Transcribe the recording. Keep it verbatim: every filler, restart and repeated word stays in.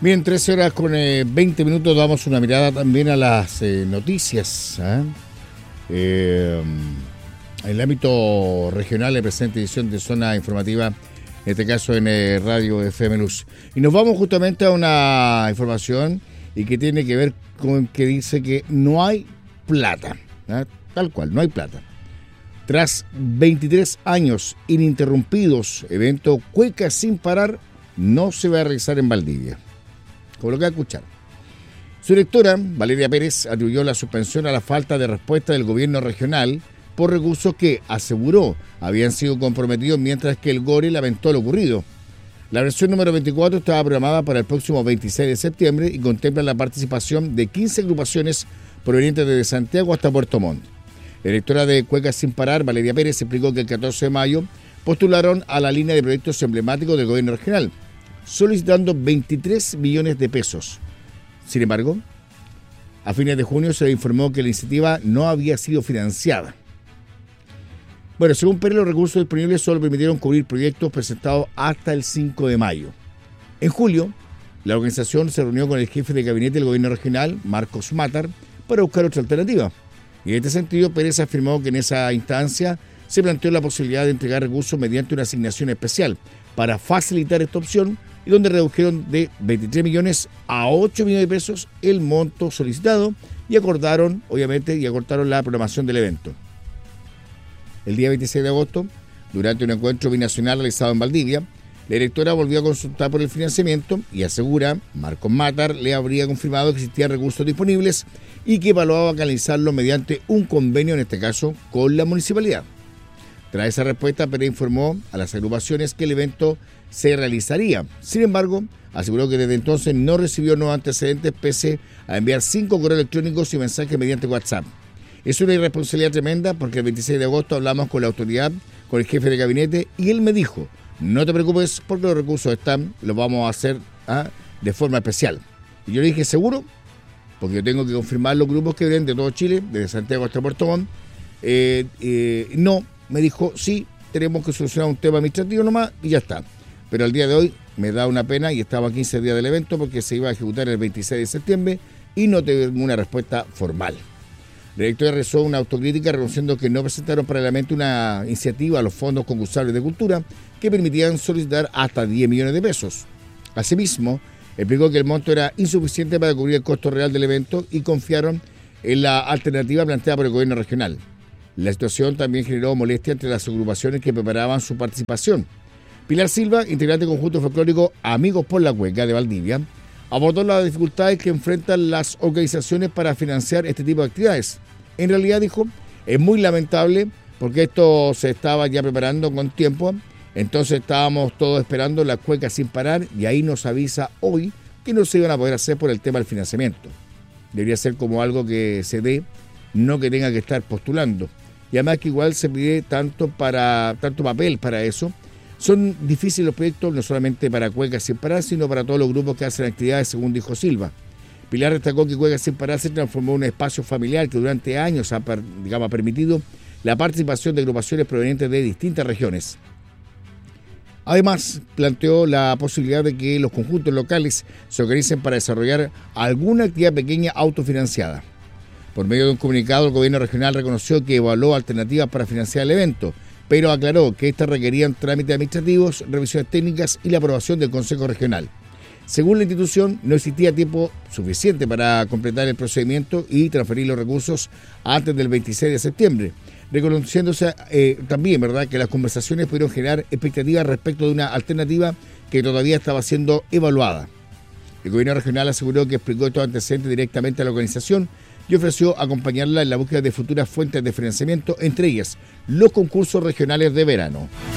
Bien, trece horas con eh, veinte minutos, damos una mirada también a las eh, noticias. ¿eh? Eh, en el ámbito regional, la presente edición de Zona Informativa, en este caso en eh, Radio F M Luz. Y nos vamos justamente a una información y que tiene que ver con que dice que no hay plata. ¿eh? Tal cual, no hay plata. Tras veintitrés años ininterrumpidos, evento Cueca Sin Parar no se va a realizar en Valdivia. Como lo que va a escuchar. Su directora, Valeria Pérez, atribuyó la suspensión a la falta de respuesta del gobierno regional por recursos que, aseguró, habían sido comprometidos, mientras que el GORE lamentó lo ocurrido. La versión número veinticuatro estaba programada para el próximo veintiséis de septiembre y contempla la participación de quince agrupaciones provenientes desde Santiago hasta Puerto Montt. La directora de Cueca Sin Parar, Valeria Pérez, explicó que el catorce de mayo postularon a la línea de proyectos emblemáticos del gobierno regional, solicitando veintitrés millones de pesos. Sin embargo, a fines de junio se le informó que la iniciativa no había sido financiada. Bueno, según Pérez, los recursos disponibles solo permitieron cubrir proyectos presentados hasta el cinco de mayo. En julio, la organización se reunió con el jefe de gabinete del gobierno regional, Marcos Matar, para buscar otra alternativa. Y en este sentido, Pérez afirmó que en esa instancia se planteó la posibilidad de entregar recursos mediante una asignación especial para facilitar esta opción, y donde redujeron de veintitrés millones a ocho millones de pesos el monto solicitado y acordaron, obviamente, y acortaron la programación del evento. El día veintiséis de agosto, durante un encuentro binacional realizado en Valdivia, la directora volvió a consultar por el financiamiento y asegura, Marcos Matar le habría confirmado que existían recursos disponibles y que evaluaba canalizarlo mediante un convenio, en este caso, con la municipalidad. Tras esa respuesta, Pérez informó a las agrupaciones que el evento se realizaría. Sin embargo, aseguró que desde entonces no recibió nuevos antecedentes pese a enviar cinco correos electrónicos y mensajes mediante WhatsApp. Es una irresponsabilidad tremenda porque el veintiséis de agosto hablamos con la autoridad, con el jefe de gabinete, y él me dijo, no te preocupes porque los recursos están, los vamos a hacer ¿ah? de forma especial. Y yo le dije, ¿seguro? Porque yo tengo que confirmar los grupos que vienen de todo Chile, desde Santiago hasta Puerto Montt. Eh, eh, no, me dijo, sí, tenemos que solucionar un tema administrativo nomás y ya está. Pero al día de hoy me da una pena y estaba a quince días del evento porque se iba a ejecutar el veintiséis de septiembre y no tengo una respuesta formal. La directora realizó una autocrítica reconociendo que no presentaron paralelamente una iniciativa a los fondos concursables de cultura que permitían solicitar hasta diez millones de pesos. Asimismo, explicó que el monto era insuficiente para cubrir el costo real del evento y confiaron en la alternativa planteada por el gobierno regional. La situación también generó molestia entre las agrupaciones que preparaban su participación. Pilar Silva, integrante del conjunto folclórico Amigos por la Cueca de Valdivia, abordó las dificultades que enfrentan las organizaciones para financiar este tipo de actividades. En realidad, dijo, es muy lamentable porque esto se estaba ya preparando con tiempo, entonces estábamos todos esperando la Cueca Sin Parar y ahí nos avisa hoy que no se iban a poder hacer por el tema del financiamiento. Debería ser como algo que se dé, no que tenga que estar postulando. Y además que igual se pide tanto, para, tanto papel para eso. Son difíciles los proyectos, no solamente para Cueca Sin Parar, sino para todos los grupos que hacen actividades, según dijo Silva. Pilar destacó que Cueca Sin Parar se transformó en un espacio familiar que durante años ha, digamos, ha permitido la participación de agrupaciones provenientes de distintas regiones. Además, planteó la posibilidad de que los conjuntos locales se organicen para desarrollar alguna actividad pequeña autofinanciada. Por medio de un comunicado, el gobierno regional reconoció que evaluó alternativas para financiar el evento, pero aclaró que estas requerían trámites administrativos, revisiones técnicas y la aprobación del Consejo Regional. Según la institución, no existía tiempo suficiente para completar el procedimiento y transferir los recursos antes del veintiséis de septiembre, reconociéndose eh, también, ¿verdad?, que las conversaciones pudieron generar expectativas respecto de una alternativa que todavía estaba siendo evaluada. El gobierno regional aseguró que explicó estos antecedentes directamente a la organización y ofreció acompañarla en la búsqueda de futuras fuentes de financiamiento, entre ellas los concursos regionales de verano.